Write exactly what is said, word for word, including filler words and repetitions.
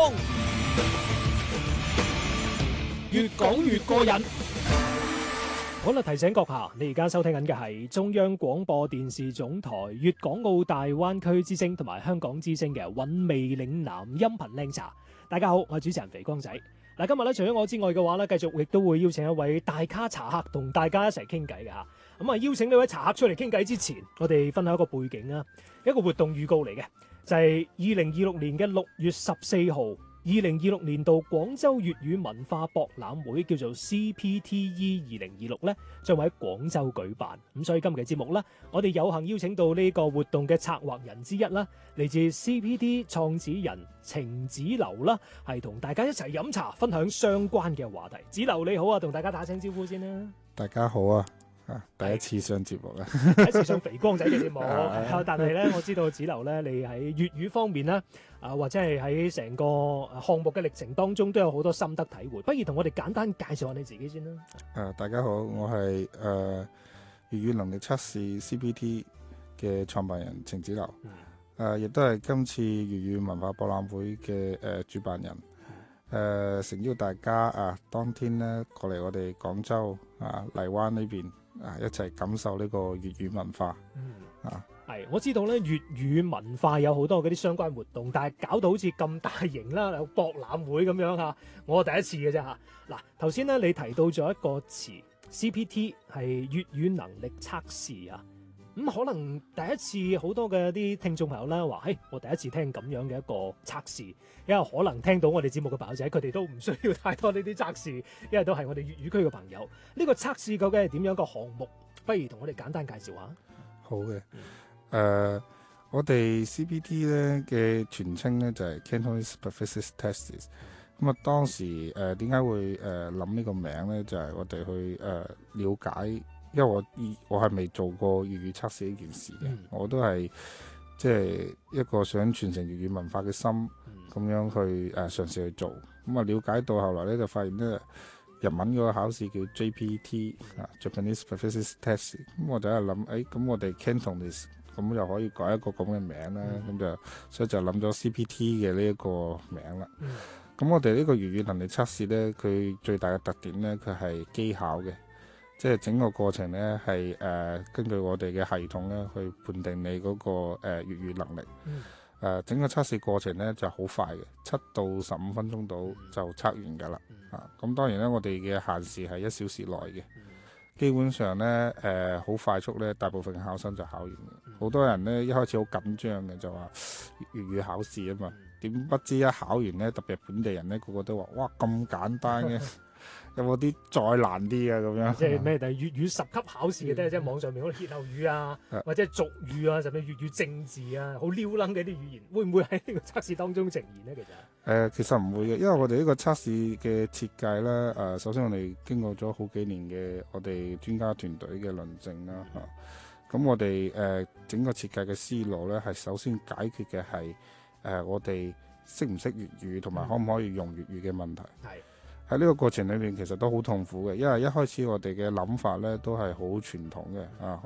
講，越講越過癮。好啦，提醒閣下，你而家收聽緊嘅係中央廣播電視總台粵港澳大灣區之聲同埋香港之聲嘅韻味嶺南音頻靚茶。大家好，我係主持人肥光仔。嗱，今日咧除咗我之外嘅話咧，繼續亦都會邀請一位大咖茶客同大家一齊傾偈嘅嚇。咁啊，邀請呢位茶客出嚟傾偈之前，我哋分享一個背景啊，一個活動預告嚟嘅，就係二零二六年嘅六月十四號。二零二六年度廣州粵語文化博覽會叫做 C P T E 二零二六咧，將會喺廣州舉辦。咁所以今期節目咧，我哋有幸邀請到呢個活動嘅策劃人之一啦，嚟自 C P T 創始人程子流啦，係同大家一齊飲茶，分享相關嘅話題。子流你好啊，同大家打聲招呼先啦。 大家好啊！啊，第一次上節目啊， 第一次上肥光仔嘅節目，但係咧，我知道子流咧，你喺粵語方面咧，啊或者係喺成個項目嘅歷程當中，都有好多心得體會。不如同我哋簡單介紹下你自己先啦。 誒、啊，大家好，我係誒粵語能力測試 C P T 嘅創辦人程子流，誒、嗯，亦、啊、都係今次粵語文化博覽會嘅誒、呃、主辦人。誒、呃，誠邀大家啊，當天咧過嚟我哋廣州啊荔灣呢邊。啊！一齊感受呢個粵語文化。嗯啊， 係我知道咧，粵語文化有好多嗰啲相關活動，但係搞到好似咁大型啦，有博覽會咁樣嚇，我第一次嘅啫嚇。嗱，頭先咧你提到咗一個詞 C P T 係粵語能力測試啊。咁、嗯、可能第一次好多嘅啲聽眾朋友咧話，誒，我第一次聽咁樣嘅一個測試，因為可能聽到我哋節目嘅朋友仔，佢哋都唔需要太多呢啲測試，因為都係我哋粵語區嘅朋友。呢、這個測試究竟係點樣個項目？不如同我哋簡單介紹下。 好嘅，誒、嗯，uh, 我哋 C P T 咧嘅全稱咧就係 Cantonese Proficiency Test。咁啊，當時誒點解會誒諗呢個名咧？就係、是、我哋去誒、呃、了解。因為我我係未做過粵語測試呢件事嘅、嗯，我都係即係一個想傳承粵語文化嘅心，咁、嗯、樣去誒、呃、嘗試去做。咁啊，了解到後來咧，就發現咧日文嗰個考試叫 J P T 啊、嗯、Japanese Proficiency Test。咁我就喺度諗，誒、哎、咁我哋 Cantonese 咁又可以改一個咁嘅名啦。咁、嗯、就所以就諗咗 C P T 嘅呢一個名啦。咁、嗯、我哋呢個粵語能力測試咧，佢最大嘅特點咧，佢係機考嘅。即係整個過程咧，係誒、呃、根據我哋嘅系統咧去判定你嗰、那個誒、呃、粵語能力。誒、嗯呃、整個測試過程咧就好快嘅，七到十五分鐘到就測完㗎啦、嗯。啊，咁當然咧，我哋嘅限時係一小時內嘅、嗯。基本上咧誒好快速咧，大部分考生就考完嘅。好、嗯、多人咧一開始好緊張嘅，就話粵語考試啊嘛，點、嗯、不知一考完咧，特別係本地人咧，個個都話哇咁簡單嘅。有冇啲再難啲啊？咁樣即係咩？但係粵語十級考試嘅，都係即係網上面嗰啲歇後語啊，或者係俗語啊，甚至粵語政治啊，好撩楞嘅啲語言，會唔會喺呢個測試當中呈現呢？其實誒、呃，其實唔會嘅，因為我哋呢個測試嘅設計咧，誒、呃，首先我哋經過咗好幾年嘅我哋專家團隊嘅論證啦，吓、嗯，咁、啊、我哋誒、呃、整個設計嘅思路咧，係首先解決嘅係誒我哋識唔識粵語，同埋可唔可以用粵語嘅問題。係、嗯。喺呢個過程裏面，其實都好痛苦嘅，因為一開始我哋嘅諗法咧都係好傳統嘅啊。